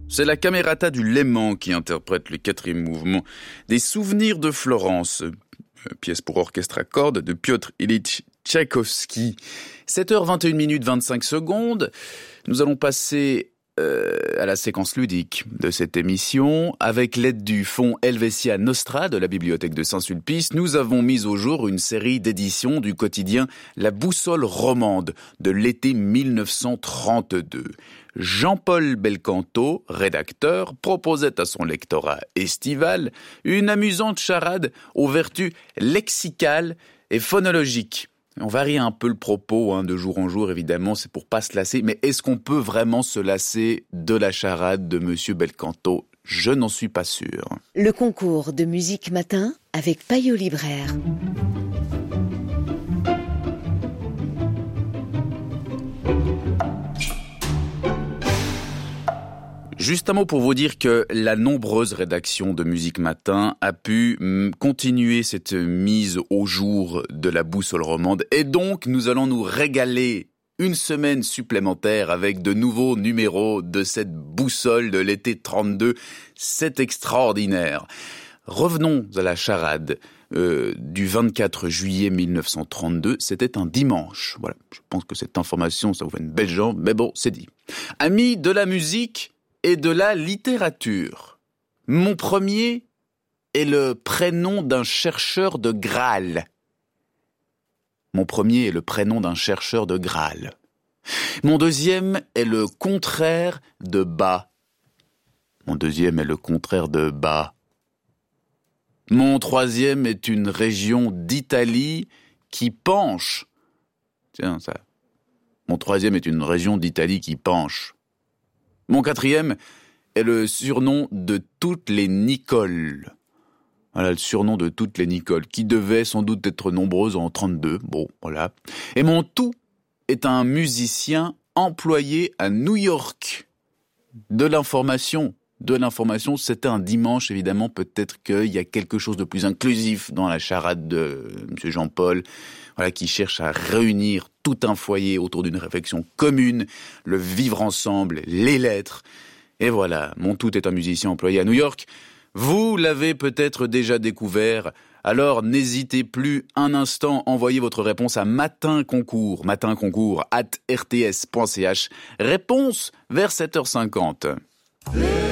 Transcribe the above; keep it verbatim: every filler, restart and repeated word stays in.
C'est la Camerata du Léman qui interprète le quatrième mouvement des Souvenirs de Florence, pièce pour orchestre à cordes de Piotr Ilyich Tchaïkovski. sept heures vingt et une minutes vingt-cinq secondes. Nous allons passer euh, à la séquence ludique de cette émission. Avec l'aide du fonds Helvetia Nostra de la bibliothèque de Saint-Sulpice, nous avons mis au jour une série d'éditions du quotidien La Boussole romande de l'été mille neuf cent trente-deux. Jean-Paul Belcanto, rédacteur, proposait à son lectorat estival une amusante charade aux vertus lexicales et phonologiques. On varie un peu le propos hein, de jour en jour, évidemment, c'est pour pas se lasser. Mais est-ce qu'on peut vraiment se lasser de la charade de Monsieur Belcanto ? Je n'en suis pas sûr. Le concours de musique matin avec Payot Libraire. Juste un mot pour vous dire que la nombreuse rédaction de Musique Matin a pu continuer cette mise au jour de la boussole romande. Et donc, nous allons nous régaler une semaine supplémentaire avec de nouveaux numéros de cette boussole de l'été trente-deux. C'est extraordinaire. Revenons à la charade euh, du vingt-quatre juillet mille neuf cent trente-deux. C'était un dimanche. Voilà. Je pense que cette information, ça vous fait une belle jambe, mais bon, c'est dit. Amis de la musique et de la littérature. Mon premier est le prénom d'un chercheur de Graal. Mon premier est le prénom d'un chercheur de Graal. Mon deuxième est le contraire de bas. Mon deuxième est le contraire de bas. Mon troisième est une région d'Italie qui penche. Tiens, ça. Mon troisième est une région d'Italie qui penche. Mon quatrième est le surnom de toutes les Nicoles. Voilà, le surnom de toutes les Nicoles, qui devaient sans doute être nombreuses en trente-deux. Bon, voilà. Et mon tout est un musicien employé à New York. De l'information. De l'information, c'était un dimanche, évidemment. Peut-être qu'il y a quelque chose de plus inclusif dans la charade de M. Jean-Paul, voilà, qui cherche à réunir tout un foyer autour d'une réflexion commune, le vivre ensemble, les lettres. Et voilà, mon tout est un musicien employé à New York. Vous l'avez peut-être déjà découvert, alors n'hésitez plus un instant, envoyez votre réponse à matinconcours, matinconcours arobase r t s point c h. Réponse vers sept heures cinquante.